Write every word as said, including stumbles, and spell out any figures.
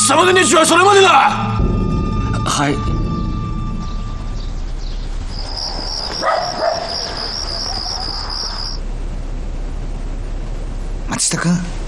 貴様の命はそれまでだ。 はい。松下君。